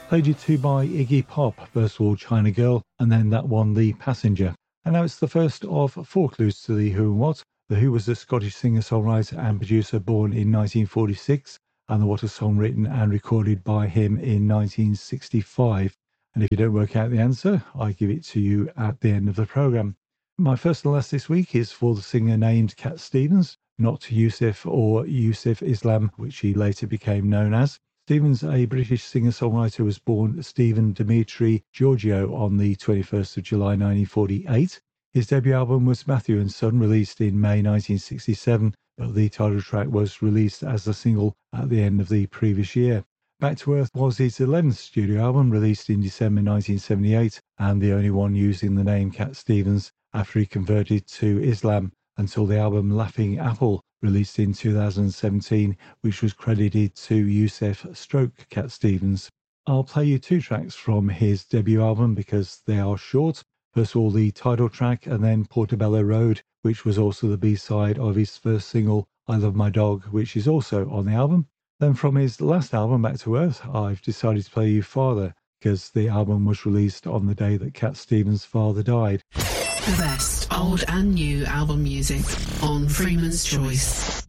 Played you two by Iggy Pop, first of all China Girl, and then that one The Passenger. And now it's the first of four clues to The Who and What. The Who was a Scottish singer-songwriter and producer born in 1946, and the What a song written and recorded by him in 1965. And if you don't work out the answer, I give it to you at the end of the programme. My first and last this week is for the singer named Cat Stevens, not Yusuf or Yusuf Islam, which he later became known as. Stevens, a British singer-songwriter, was born Stephen Dimitri Giorgio on the 21st of July 1948. His debut album was Matthew and Son, released in May 1967, but the title track was released as a single at the end of the previous year. Back to Earth was his 11th studio album, released in December 1978, and the only one using the name Cat Stevens after he converted to Islam, until the album Laughing Apple, released in 2017, which was credited to Yusuf / Cat Stevens. I'll play you two tracks from his debut album because they are short. First of all, the title track, and then Portobello Road, which was also the B-side of his first single, I Love My Dog, which is also on the album. Then from his last album, Back to Earth, I've decided to play you Father, because the album was released on the day that Cat Stevens' father died. The best old and new album music on Freeman's Choice.